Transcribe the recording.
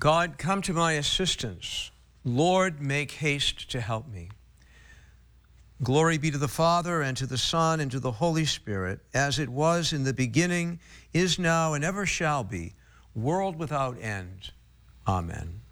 God, come to my assistance. Lord, make haste to help me. Glory be to the Father, and to the Son, and to the Holy Spirit, as it was in the beginning, is now, and ever shall be, world without end. Amen.